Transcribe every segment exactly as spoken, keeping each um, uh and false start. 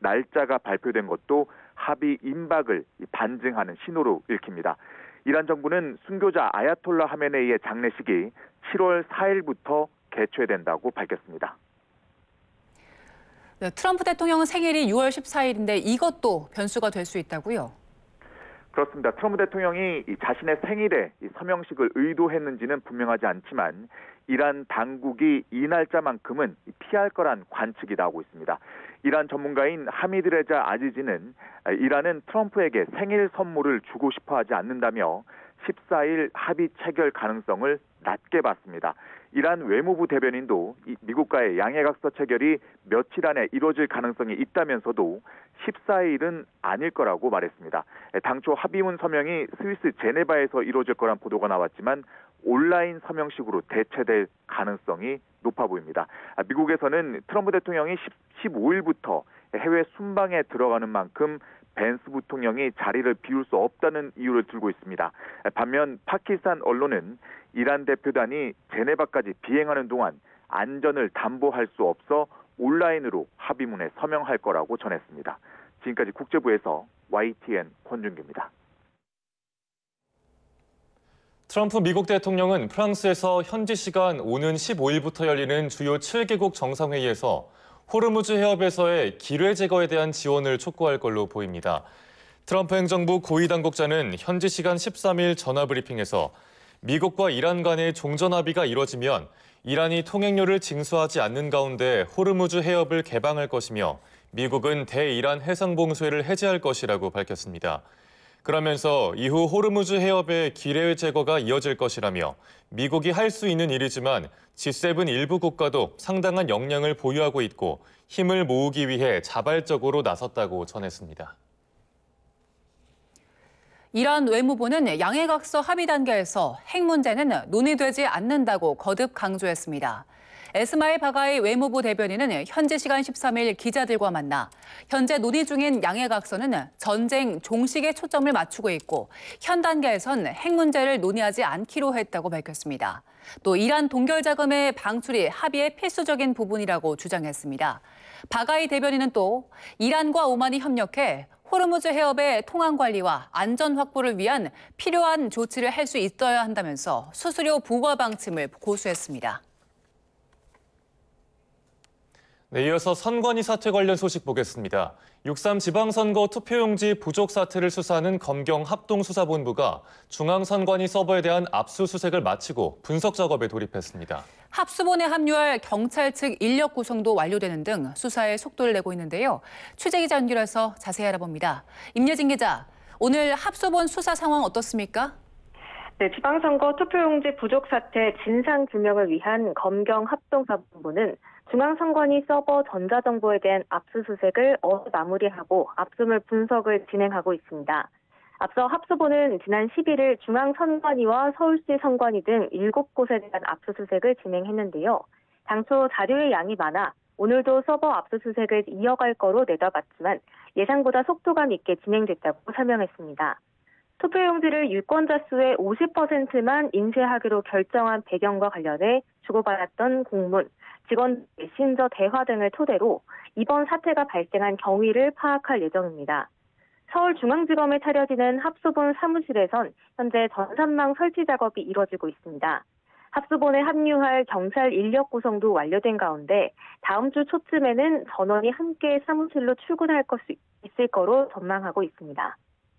날짜가 발표된 것도 합의 임박을 반증하는 신호로 읽힙니다. 이란 정부는 순교자 아야톨라 하메네이의 장례식이 칠월 사일부터 개최된다고 밝혔습니다. 네, 트럼프 대통령 생일이 유월 십사일인데 이것도 변수가 될 수 있다고요? 그렇습니다. 트럼프 대통령이 자신의 생일에 서명식을 의도했는지는 분명하지 않지만 이란 당국이 이 날짜만큼은 피할 거란 관측이 나오고 있습니다. 이란 전문가인 하미드레자 아지지는 이란은 트럼프에게 생일 선물을 주고 싶어 하지 않는다며 십사일 합의 체결 가능성을 낮게 봤습니다. 이란 외무부 대변인도 미국과의 양해각서 체결이 며칠 안에 이루어질 가능성이 있다면서도 십사일은 아닐 거라고 말했습니다. 당초 합의문 서명이 스위스 제네바에서 이루어질 거란 보도가 나왔지만 온라인 서명식으로 대체될 가능성이 높아 보입니다. 미국에서는 트럼프 대통령이 십오일부터 해외 순방에 들어가는 만큼 벤스 부통령이 자리를 비울 수 없다는 이유를 들고 있습니다. 반면 파키스탄 언론은 이란 대표단이 제네바까지 비행하는 동안 안전을 담보할 수 없어 온라인으로 합의문에 서명할 거라고 전했습니다. 지금까지 국제부에서 와이티엔 권준규입니다. 트럼프 미국 대통령은 프랑스에서 현지 시간 오는 십오일부터 열리는 주요 칠 개국 정상회의에서 호르무즈 해협에서의 기뢰 제거에 대한 지원을 촉구할 걸로 보입니다. 트럼프 행정부 고위 당국자는 현지 시간 십삼일 전화 브리핑에서 미국과 이란 간의 종전 합의가 이뤄지면 이란이 통행료를 징수하지 않는 가운데 호르무즈 해협을 개방할 것이며 미국은 대이란 해상봉쇄를 해제할 것이라고 밝혔습니다. 그러면서 이후 호르무즈 해협의 기뢰 제거가 이어질 것이라며 미국이 할 수 있는 일이지만 지 세븐 일부 국가도 상당한 역량을 보유하고 있고 힘을 모으기 위해 자발적으로 나섰다고 전했습니다. 이란 외무부는 양해각서 합의 단계에서 핵 문제는 논의되지 않는다고 거듭 강조했습니다. 에스마일 바가이 외무부 대변인은 현지 시간 십삼일 기자들과 만나 현재 논의 중인 양해각서는 전쟁 종식에 초점을 맞추고 있고 현 단계에선 핵 문제를 논의하지 않기로 했다고 밝혔습니다. 또 이란 동결 자금의 방출이 합의의 필수적인 부분이라고 주장했습니다. 바가이 대변인은 또 이란과 오만이 협력해 호르무즈 해협의 통항 관리와 안전 확보를 위한 필요한 조치를 할 수 있어야 한다면서 수수료 부과 방침을 고수했습니다. 네, 이어서 선관위 사퇴 관련 소식 보겠습니다. 육삼 지방선거 투표용지 부족 사태를 수사하는 검경 합동수사본부가 중앙선관위 서버에 대한 압수수색을 마치고 분석 작업에 돌입했습니다. 합수본에 합류할 경찰 측 인력 구성도 완료되는 등 수사에 속도를 내고 있는데요. 취재기자 연결해서 자세히 알아봅니다. 임예진 기자, 오늘 합수본 수사 상황 어떻습니까? 네, 지방선거 투표용지 부족 사태 진상규명을 위한 검경 합동수사본부는 중앙선관위 서버 전자정보에 대한 압수수색을 어제 마무리하고 압수물 분석을 진행하고 있습니다. 앞서 합수본은 지난 십일일 중앙선관위와 서울시 선관위 등 일곱 곳에 대한 압수수색을 진행했는데요. 당초 자료의 양이 많아 오늘도 서버 압수수색을 이어갈 거로 내다봤지만 예상보다 속도감 있게 진행됐다고 설명했습니다. 투표용지를 유권자 수의 오십 퍼센트만 인쇄하기로 결정한 배경과 관련해 주고받았던 공문, 직원 메신저 대화 등을 토대로 이번 사태가 발생한 경위를 파악할 예정입니다. 서울중앙지검에 차려지는 합수본 사무실에선 현재 전산망 설치 작업이 이뤄지고 있습니다. 합수본에 합류할 경찰 인력 구성도 완료된 가운데 다음 주 초쯤에는 전원이 함께 사무실로 출근할 것이 있을 거로 전망하고 있습니다.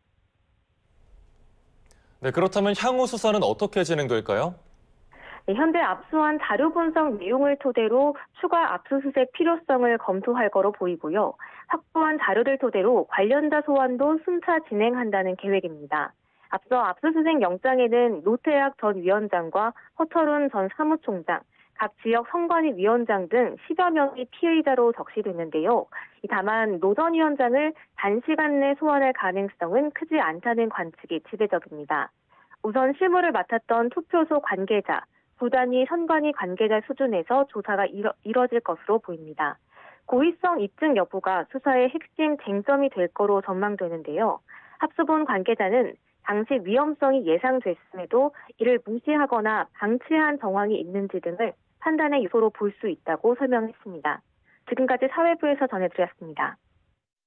네, 그렇다면 향후 수사는 어떻게 진행될까요? 네, 현재 압수한 자료 분석 내용을 토대로 추가 압수수색 필요성을 검토할 거로 보이고요. 확보한 자료를 토대로 관련자 소환도 순차 진행한다는 계획입니다. 앞서 압수수색 영장에는 노태학 전 위원장과 허철훈 전 사무총장, 각 지역 선관위 위원장 등 십여 명이 피의자로 적시됐는데요. 다만 노 전 위원장을 단시간 내 소환할 가능성은 크지 않다는 관측이 지배적입니다. 우선 실무를 맡았던 투표소 관계자, 부단위 선관위 관계자 수준에서 조사가 이뤄, 이뤄질 것으로 보입니다. 고의성 입증 여부가 수사의 핵심 쟁점이 될 거로 전망되는데요. 합수본 관계자는 당시 위험성이 예상됐음에도 이를 무시하거나 방치한 정황이 있는지 등을 판단의 요소로 볼 수 있다고 설명했습니다. 지금까지 사회부에서 전해드렸습니다.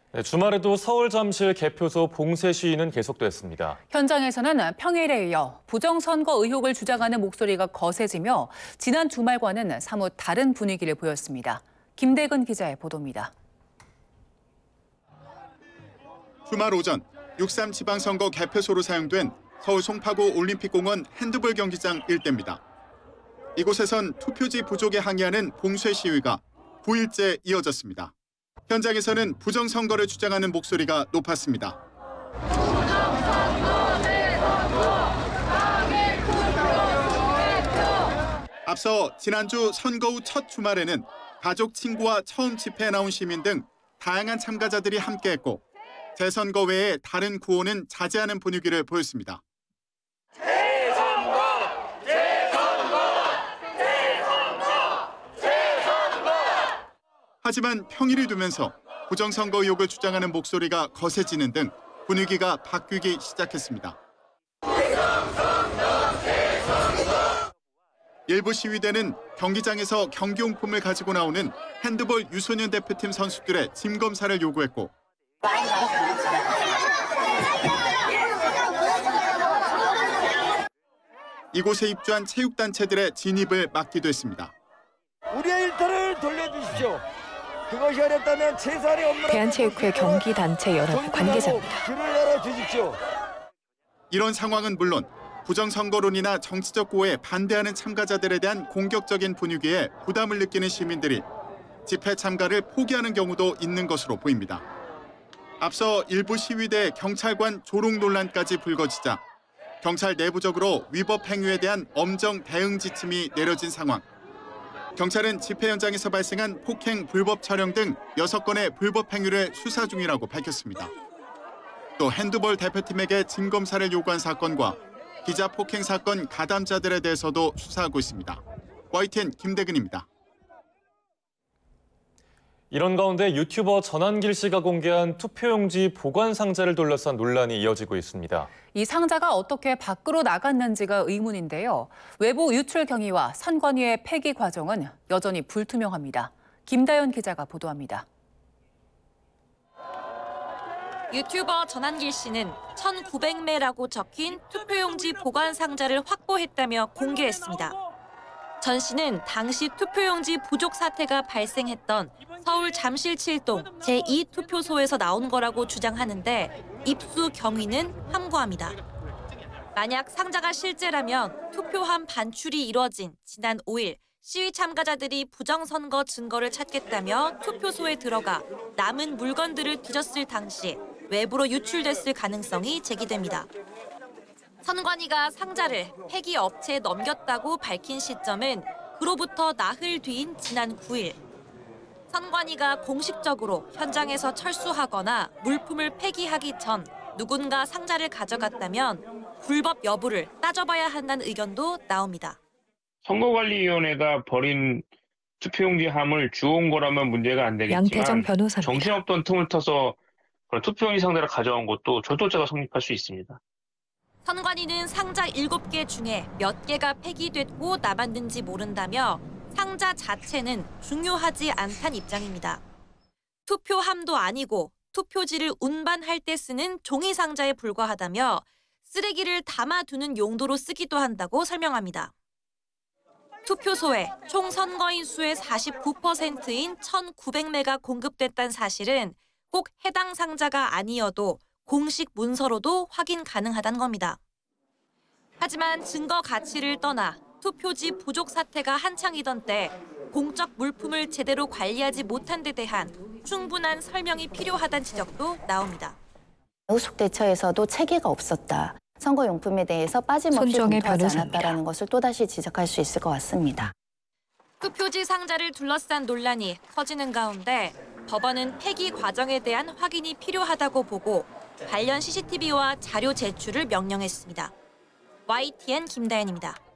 네, 주말에도 서울 잠실 개표소 봉쇄 시위는 계속됐습니다. 현장에서는 평일에 이어 부정선거 의혹을 주장하는 목소리가 거세지며 지난 주말과는 사뭇 다른 분위기를 보였습니다. 김대근 기자의 보도입니다. 주말 오전 육삼 지방선거 개표소로 사용된 서울 송파구 올림픽공원 핸드볼 경기장 일대입니다. 이곳에선 투표지 부족에 항의하는 봉쇄 시위가 구 일째 이어졌습니다. 현장에서는 부정선거를 주장하는 목소리가 높았습니다. 앞서 지난주 선거 후 첫 주말에는 가족, 친구와 처음 집회에 나온 시민 등 다양한 참가자들이 함께했고 재선거 외에 다른 구호는 자제하는 분위기를 보였습니다. 재선거! 재선거! 재선거! 재선거! 하지만 평일을 두면서 부정선거 의혹을 주장하는 목소리가 거세지는 등 분위기가 바뀌기 시작했습니다. 일부 시위대는 경기장에서 경기용품을 가지고 나오는 핸드볼 유소년 대표팀 선수들의 짐 검사를 요구했고 이곳에 입주한 체육단체들의 진입을 막기도 했습니다. 우리의 일터를 돌려주십시오. 그것이 어렵다면 최소한의 업무를 대한체육회 경기단체연합 관계자입니다. 길을 열어주십시오. 이런 상황은 물론 부정선거론이나 정치적 구호에 반대하는 참가자들에 대한 공격적인 분위기에 부담을 느끼는 시민들이 집회 참가를 포기하는 경우도 있는 것으로 보입니다. 앞서 일부 시위대 경찰관 조롱 논란까지 불거지자 경찰 내부적으로 위법 행위에 대한 엄정 대응 지침이 내려진 상황. 경찰은 집회 현장에서 발생한 폭행, 불법 촬영 등 여섯 건의 불법 행위를 수사 중이라고 밝혔습니다. 또 핸드볼 대표팀에게 짐 검사를 요구한 사건과 기자 폭행 사건 가담자들에 대해서도 수사하고 있습니다. 와이티엔 김대근입니다. 이런 가운데 유튜버 전한길 씨가 공개한 투표용지 보관 상자를 둘러싼 논란이 이어지고 있습니다. 이 상자가 어떻게 밖으로 나갔는지가 의문인데요. 외부 유출 경위와 선관위의 폐기 과정은 여전히 불투명합니다. 김다연 기자가 보도합니다. 유튜버 전한길 씨는 천구백 매라고 적힌 투표용지 보관 상자를 확보했다며 공개했습니다. 전 씨는 당시 투표용지 부족 사태가 발생했던 서울 잠실 칠 동 제이 투표소에서 나온 거라고 주장하는데 입수 경위는 함구합니다. 만약 상자가 실제라면 투표함 반출이 이뤄진 지난 오 일 시위 참가자들이 부정선거 증거를 찾겠다며 투표소에 들어가 남은 물건들을 뒤졌을 당시 외부로 유출됐을 가능성이 제기됩니다. 선관위가 상자를 폐기 업체에 넘겼다고 밝힌 시점은 그로부터 나흘 뒤인 지난 구 일. 선관위가 공식적으로 현장에서 철수하거나 물품을 폐기하기 전 누군가 상자를 가져갔다면 불법 여부를 따져봐야 한다는 의견도 나옵니다. 선거관리위원회가 버린 투표용지함을 주운 거라면 문제가 안 되겠지만 양태정 변호사입니다. 정신없던 틈을 타서 투표용지 상자를 가져온 것도 절도죄가 성립할 수 있습니다. 선관위는 상자 일곱 개 중에 몇 개가 폐기됐고 남았는지 모른다며 상자 자체는 중요하지 않다는 입장입니다. 투표함도 아니고 투표지를 운반할 때 쓰는 종이 상자에 불과하다며 쓰레기를 담아두는 용도로 쓰기도 한다고 설명합니다. 투표소에 총 선거인 수의 사십구 퍼센트인 천구백 매가 공급됐다는 사실은 꼭 해당 상자가 아니어도 공식 문서로도 확인 가능하다는 겁니다. 하지만 증거 가치를 떠나 투표지 부족 사태가 한창이던 때 공적 물품을 제대로 관리하지 못한 데 대한 충분한 설명이 필요하다는 지적도 나옵니다. 후속 대처에서도 체계가 없었다. 선거용품에 대해서 빠짐없이 검토하지 않았다는 것을 또다시 지적할 수 있을 것 같습니다. 투표지 상자를 둘러싼 논란이 커지는 가운데 법원은 폐기 과정에 대한 확인이 필요하다고 보고 관련 씨씨티비와 자료 제출을 명령했습니다. 와이티엔 김다연입니다.